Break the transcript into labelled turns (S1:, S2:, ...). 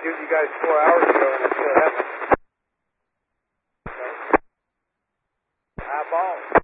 S1: give you guys 4 hours ago and I still haven't. Okay. High ball.